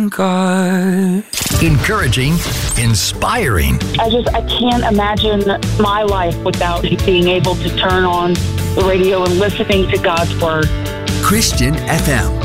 God. Encouraging, inspiring. I can't imagine my life without being able to turn on the radio and listening to God's Word. Christian FM.